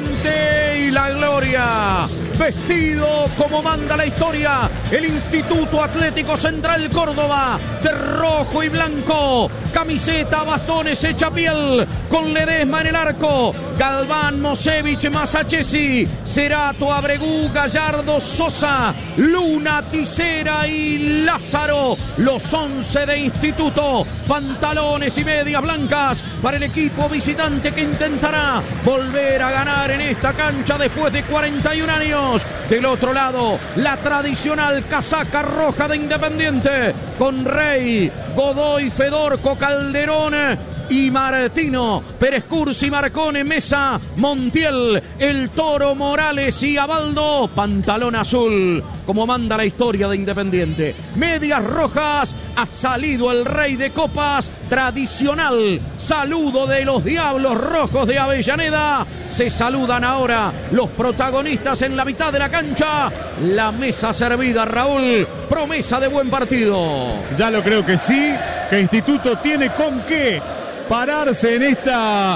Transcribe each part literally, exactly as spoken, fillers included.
Independiente y La Gloria. Vestido como manda la historia, el Instituto Atlético Central Córdoba, de rojo y blanco, camiseta, bastones, hecha piel, con Ledesma en el arco, Galván, Mosevich, Masachesi, Cerato, Abregú, Gallardo, Sosa, Luna, Tisera y Lázaro, los once de Instituto, pantalones y medias blancas para el equipo visitante que intentará volver a ganar en esta cancha después de cuarenta y un años. Del otro lado, la tradicional casaca roja de Independiente, con Rey, Godoy, Fedorco, Calderón y Martino, Pérez Cursi, Marcone, Mesa, Montiel, El Toro, Morales y Abaldo, pantalón azul, como manda la historia de Independiente. Medias rojas, ha salido el Rey de Copas, tradicional saludo de los Diablos Rojos de Avellaneda. Se saludan ahora los protagonistas en la mitad de la cancha. La mesa servida, Raúl, promesa de buen partido. Ya lo creo que sí, que Instituto tiene con qué pararse en esta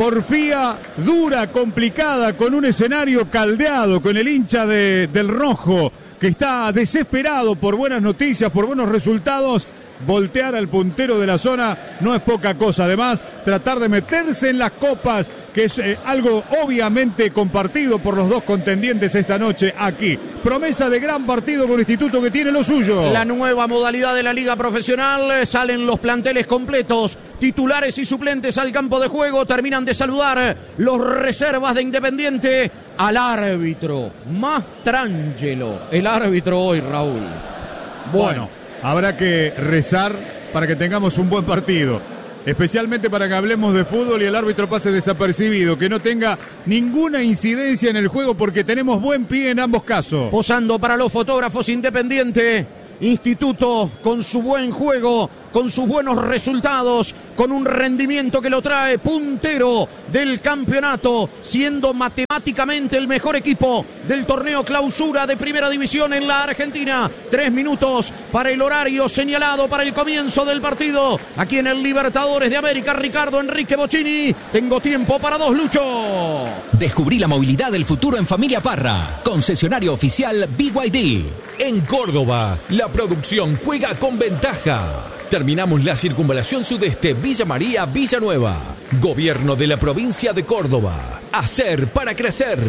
porfía dura, complicada, con un escenario caldeado, con el hincha de, del rojo, que está desesperado por buenas noticias, por buenos resultados. Voltear al puntero de la zona no es poca cosa. Además, tratar de meterse en las copas, que es eh, algo obviamente compartido por los dos contendientes esta noche aquí. Promesa de gran partido con Instituto, que tiene lo suyo. La nueva modalidad de la liga profesional, salen los planteles completos, titulares y suplentes al campo de juego. Terminan de saludar los reservas de Independiente al árbitro Mastrangelo, el árbitro hoy, Raúl. Bueno, bueno, habrá que rezar para que tengamos un buen partido, especialmente para que hablemos de fútbol y el árbitro pase desapercibido, que no tenga ninguna incidencia en el juego, porque tenemos buen pie en ambos casos. Posando para los fotógrafos Independiente, Instituto con su buen juego, con sus buenos resultados, con un rendimiento que lo trae puntero del campeonato, siendo matemáticamente el mejor equipo del torneo clausura de primera división en la Argentina. Tres minutos para el horario señalado para el comienzo del partido. Aquí en el Libertadores de América, Ricardo Enrique Bocini. Tengo tiempo para dos, Lucho. Descubrí la movilidad del futuro en Familia Parra, concesionario oficial B Y D. En Córdoba, la producción juega con ventaja. Terminamos la circunvalación sudeste Villa María, Villanueva. Gobierno de la provincia de Córdoba. Hacer para crecer.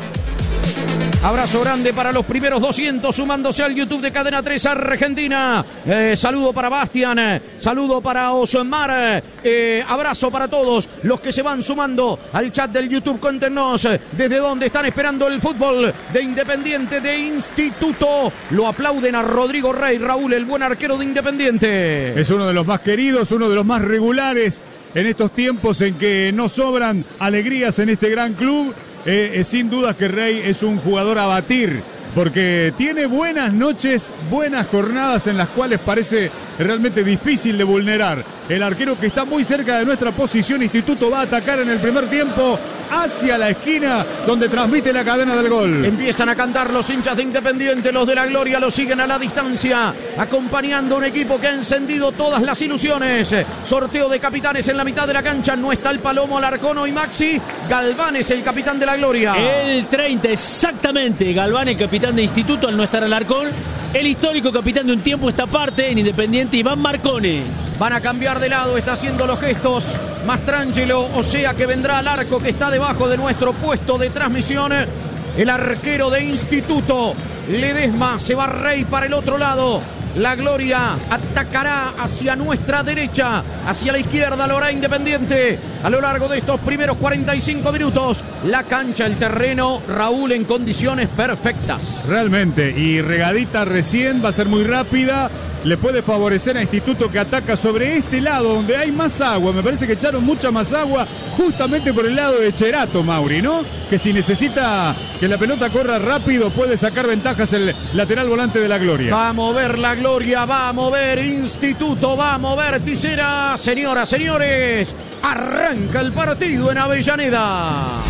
Abrazo grande para los primeros doscientos sumándose al YouTube de Cadena tres Argentina. Eh, saludo para Bastian, eh, saludo para Osmar, eh, abrazo para todos los que se van sumando al chat del YouTube. Cuéntenos eh, desde dónde están esperando el fútbol de Independiente, de Instituto. Lo aplauden a Rodrigo Rey, Raúl, el buen arquero de Independiente. Es uno de los más queridos, uno de los más regulares en estos tiempos en que no sobran alegrías en este gran club. Eh, eh, sin duda que Rey es un jugador a batir, porque tiene buenas noches, buenas jornadas en las cuales parece realmente difícil de vulnerar. El arquero que está muy cerca de nuestra posición, Instituto, va a atacar en el primer tiempo hacia la esquina donde transmite la cadena del gol. Empiezan a cantar los hinchas de Independiente, los de La Gloria lo siguen a la distancia, acompañando un equipo que ha encendido todas las ilusiones. Sorteo de capitanes en la mitad de la cancha, no está el Palomo, Alarcón y Maxi. Galván es el capitán de La Gloria. El treinta, exactamente, Galván, el capitán de Instituto, al no estar Alarcón. El histórico capitán de un tiempo esta parte en Independiente, Iván Marcone. Van a cambiar de lado, está haciendo los gestos Mastrangelo, o sea que vendrá al arco que está debajo de nuestro puesto de transmisión. El arquero de Instituto, Ledesma, se va Rey para el otro lado. La Gloria atacará hacia nuestra derecha, hacia la izquierda lo hará Independiente. A lo largo de estos primeros cuarenta y cinco minutos, la cancha, el terreno, Raúl, en condiciones perfectas. Realmente, y regadita recién, va a ser muy rápida. Le puede favorecer a Instituto, que ataca sobre este lado donde hay más agua. Me parece que echaron mucha más agua justamente por el lado de Cerato, Mauri, ¿no? Que si necesita que la pelota corra rápido puede sacar ventajas el lateral volante de La Gloria. Va a mover La Gloria, va a mover Instituto, va a mover Tisera. Señoras, señores, arranca el partido en Avellaneda.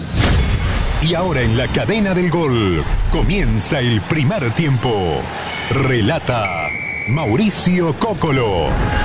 Y ahora en la cadena del gol comienza el primer tiempo. Relata Mauricio Cóccolo.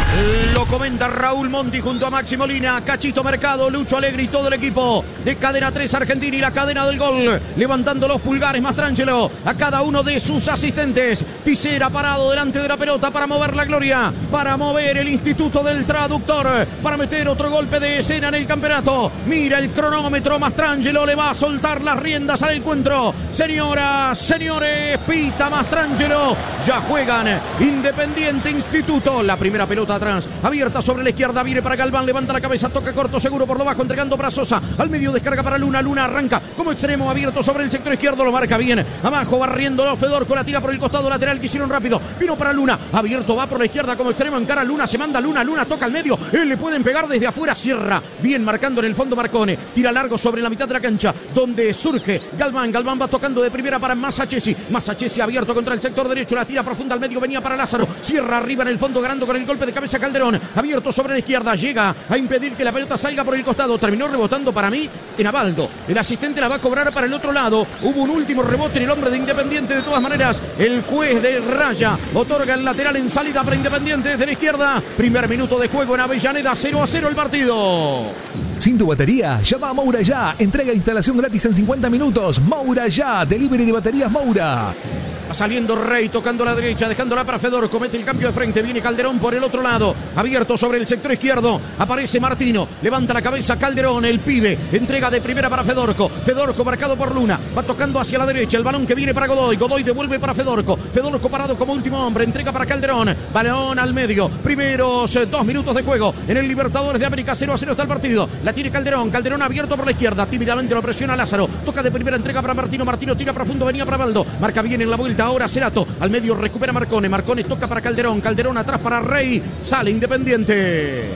Lo comenta Raúl Monti junto a Maxi Molina, Cachito Mercado, Lucho Alegre y todo el equipo de Cadena tres Argentina y la cadena del gol. Levantando los pulgares Mastrangelo a cada uno de sus asistentes. Tisera parado delante de la pelota para mover la gloria, para mover el Instituto del Traductor, para meter otro golpe de escena en el campeonato. Mira el cronómetro, Mastrangelo le va a soltar las riendas al encuentro. Señoras, señores, pita Mastrangelo. Ya juegan Independiente Instituto. La primera pelota atrás, abierta sobre la izquierda, viene para Galván, levanta la cabeza, toca corto, seguro por lo bajo, entregando para Sosa. Al medio descarga para Luna, Luna arranca como extremo, abierto sobre el sector izquierdo, lo marca bien. Abajo, barriéndolo Fedorco, la tira por el costado lateral, que hicieron rápido. Vino para Luna, abierto, va por la izquierda como extremo, encara a Luna, se manda Luna, Luna toca al medio, él le pueden pegar desde afuera, cierra. Bien marcando en el fondo Marcone, tira largo sobre la mitad de la cancha, donde surge Galván. Galván va tocando de primera para Masachesi. Masachesi abierto contra el sector derecho, la tira profunda al medio, venía para Lázaro, cierra arriba en el fondo, ganando con el golpe de cabeza Calderón, abierto sobre la izquierda, llega a impedir que la pelota salga por el costado, terminó rebotando para mí en Abaldo, el asistente la va a cobrar para el otro lado, hubo un último rebote en el hombre de Independiente. De todas maneras, el juez de raya otorga el lateral en salida para Independiente desde la izquierda. Primer minuto de juego en Avellaneda, cero a cero el partido. Sin tu batería, llama a Moura Ya. Entrega e instalación gratis en cincuenta minutos. Moura Ya, delivery de baterías Moura. Va saliendo Rey, tocando a la derecha, dejándola para Fedor, comete el cambio de frente, viene Calderón por el otro lado, abierto sobre el sector izquierdo, aparece Martino, levanta la cabeza Calderón, el pibe, entrega de primera para Fedorco, Fedorco marcado por Luna, va tocando hacia la derecha, el balón que viene para Godoy, Godoy devuelve para Fedorco, Fedorco parado como último hombre, entrega para Calderón, balón al medio, primeros eh, dos minutos de juego, en el Libertadores de América, cero a cero está el partido, la tiene Calderón, Calderón abierto por la izquierda, tímidamente lo presiona Lázaro, toca de primera, entrega para Martino, Martino tira profundo, venía para Baldo, marca bien en la vuelta, ahora Cerato, al medio recupera Marcone, Marcone toca para Calderón, Calderón atrás para Rey, sale Independiente.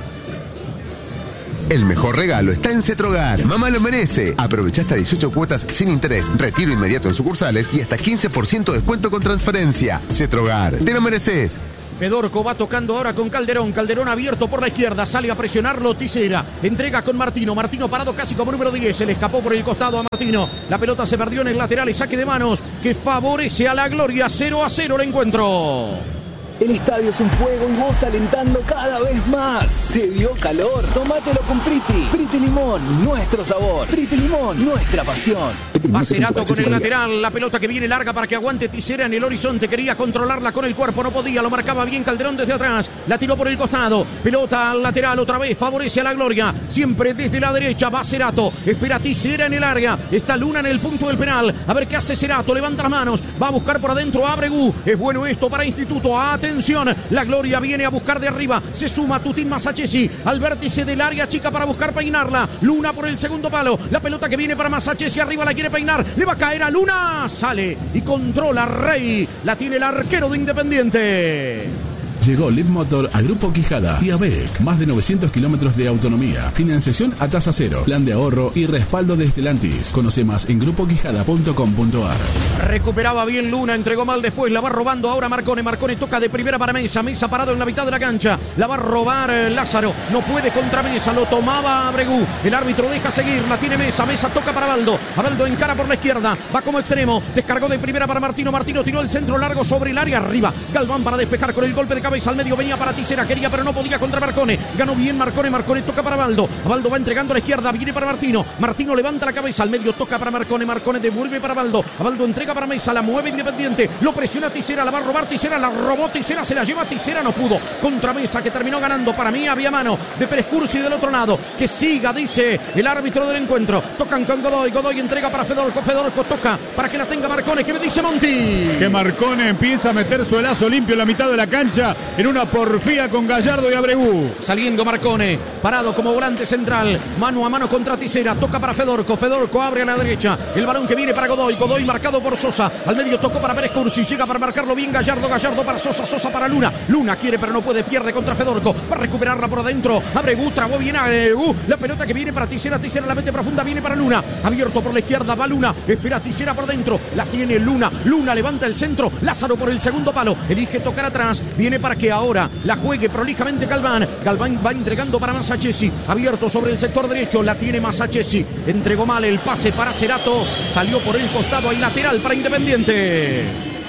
El mejor regalo está en Cetrogar. Mamá lo merece. Aprovecha hasta dieciocho cuotas sin interés, retiro inmediato en sucursales y hasta quince por ciento de descuento con transferencia. Cetrogar, te lo mereces. Fedorco va tocando ahora con Calderón, Calderón abierto por la izquierda, sale a presionarlo Tisera, entrega con Martino, Martino parado casi como número diez, se le escapó por el costado a Martino, la pelota se perdió en el lateral y saque de manos que favorece a la gloria, cero a cero el encuentro. El estadio es un fuego y vos alentando cada vez más. ¿Te dio calor? Tómatelo con Priti. Priti Limón, nuestro sabor. Priti Limón, nuestra pasión. Va Cerato con el lateral, la pelota que viene larga para que aguante Tisera en el horizonte, quería controlarla con el cuerpo, no podía, lo marcaba bien Calderón desde atrás, la tiró por el costado, pelota al lateral otra vez, favorece a la gloria, siempre desde la derecha, va Cerato, espera Tisera en el área, está Luna en el punto del penal, a ver qué hace Cerato, levanta las manos, va a buscar por adentro a Abregu, es bueno esto para Instituto, atención, la gloria viene a buscar de arriba, se suma Tutín Masachesi al vértice del área chica para buscar peinarla, Luna por el segundo palo, la pelota que viene para Masachesi arriba la quiere peinar, le va a caer a Luna, sale y controla Rey, la tiene el arquero de Independiente. Llegó Lead Motor a Grupo Quijada y a B E C. Más de novecientos kilómetros de autonomía. Financiación a tasa cero. Plan de ahorro y respaldo de Stellantis. Conoce más en grupo quijada punto com punto a r. Recuperaba bien Luna, entregó mal después, la va robando ahora Marcone. Marcone toca de primera para Mesa. Mesa parado en la mitad de la cancha. La va a robar eh, Lázaro. No puede contra Mesa. Lo tomaba Abregu. El árbitro deja seguir. La tiene Mesa. Mesa toca para Baldo. Baldo encara por la izquierda. Va como extremo. Descargó de primera para Martino. Martino tiró el centro largo sobre el área arriba. Galván para despejar con el golpe de cabeza al medio, venía para Tisera, quería pero no podía contra Marcone, ganó bien Marcone, Marcone toca para Baldo, Baldo va entregando a la izquierda, viene para Martino, Martino levanta la cabeza, al medio toca para Marcone, Marcone devuelve para Baldo, Baldo entrega para Mesa, la mueve Independiente, lo presiona Tisera, la va a robar Tisera, la robó Tisera, se la lleva Tisera, no pudo, contra Mesa que terminó ganando, para mí había mano de Pérez Cursi del otro lado, que siga, dice el árbitro del encuentro, tocan con Godoy, Godoy entrega para Fedorco, Fedorco toca para que la tenga Marcone, que me dice Monti. Que Marcone empieza a meter su lazo limpio en la mitad de la cancha, en una porfía con Gallardo y Abregu. Saliendo Marcone, parado como volante central, mano a mano contra Tisera, toca para Fedorco, Fedorco abre a la derecha, el balón que viene para Godoy, Godoy marcado por Sosa, al medio tocó para Pérez Cursi, llega para marcarlo bien Gallardo, Gallardo para Sosa, Sosa para Luna, Luna quiere pero no puede, pierde contra Fedorco, va a recuperarla por adentro, Abregu, trabó bien a Abregu, la pelota que viene para Tisera, Tisera la mete profunda, viene para Luna, abierto por la izquierda, va Luna, espera Tisera por dentro, la tiene Luna, Luna levanta el centro, Lázaro por el segundo palo, elige tocar atrás, viene para que ahora la juegue prolijamente Galván, Galván va entregando para Masachesi, abierto sobre el sector derecho, la tiene Masachesi, entregó mal el pase para Cerato, salió por el costado, hay lateral para Independiente.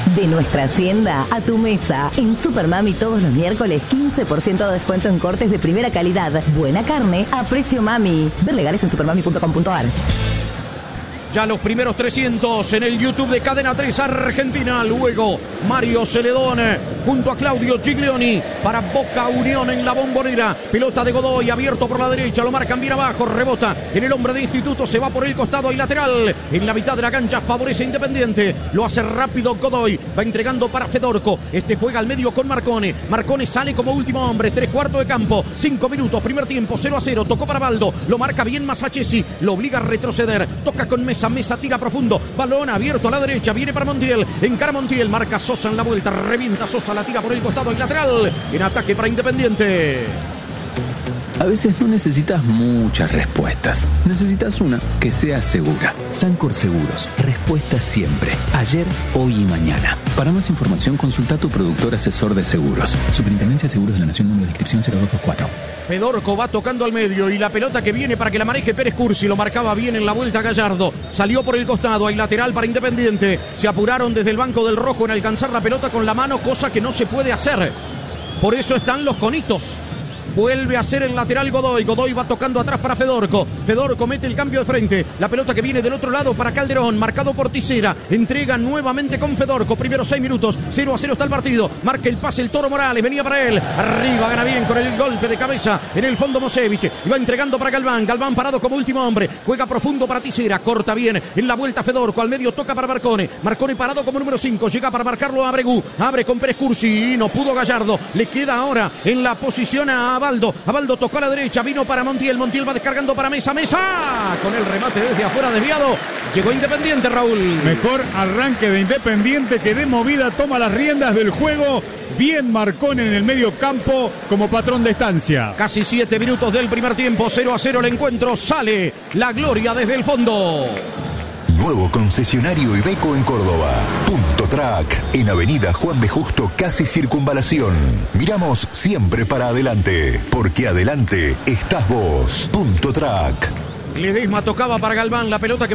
De nuestra hacienda a tu mesa. En Supermami todos los miércoles quince por ciento de descuento en cortes de primera calidad. Buena carne a precio mami. Ver legales en supermami punto com punto a r. Ya los primeros trescientos en el YouTube de Cadena tres Argentina. Luego Mario Celedón junto a Claudio Giglioni para Boca Unión en la Bombonera. Pelota de Godoy abierto por la derecha. Lo marcan bien abajo. Rebota en el hombre de Instituto. Se va por el costado y lateral. En la mitad de la cancha favorece Independiente. Lo hace rápido Godoy. Va entregando para Fedorco. Este juega al medio con Marcone. Marcone sale como último hombre. Tres cuartos de campo. Cinco minutos. Primer tiempo. cero a cero. Tocó para Baldo. Lo marca bien Masachesi. Lo obliga a retroceder. Toca con Mesa. Mesa tira profundo, balón abierto a la derecha, viene para Montiel, encara Montiel, marca Sosa en la vuelta, revienta Sosa, la tira por el costado y lateral, en ataque para Independiente. A veces no necesitas muchas respuestas, necesitas una que sea segura. Sancor Seguros, respuesta siempre, ayer, hoy y mañana. Para más información consulta a tu productor asesor de seguros. Superintendencia de Seguros de la Nación, número de inscripción cero dos dos cuatro. Fedorco va tocando al medio y la pelota que viene para que la maneje Pérez Cursi, lo marcaba bien en la vuelta Gallardo, salió por el costado, hay lateral para Independiente, se apuraron desde el banco del rojo en alcanzar la pelota con la mano, cosa que no se puede hacer, por eso están los conitos. Vuelve a ser el lateral Godoy. Godoy va tocando atrás para Fedorco. Fedorco mete el cambio de frente. La pelota que viene del otro lado para Calderón. Marcado por Tisera. Entrega nuevamente con Fedorco. Primeros seis minutos. cero a cero está el partido. Marca el pase el Toro Morales. Venía para él. Arriba gana bien con el golpe de cabeza. En el fondo Mosevich. Y va entregando para Galván. Galván parado como último hombre. Juega profundo para Tisera. Corta bien. En la vuelta Fedorco. Al medio toca para Marcone. Marcone parado como número cinco. Llega para marcarlo a Abregú. Abre con Pérez Cursi. No pudo Gallardo. Le queda ahora en la posición a Abaldo. Abaldo tocó a la derecha, vino para Montiel. Montiel va descargando para Mesa. Mesa con el remate desde afuera desviado. Llegó Independiente, Raúl. Mejor arranque de Independiente que de movida toma las riendas del juego. Bien Marcone en el medio campo como patrón de estancia. Casi siete minutos del primer tiempo. cero a cero el encuentro. Sale la gloria desde el fondo. Nuevo concesionario Iveco en Córdoba. Punto Track, en Avenida Juan B. Justo, casi Circunvalación. Miramos siempre para adelante, porque adelante estás vos. Punto Track. Ledesma tocaba para Galván, la pelota que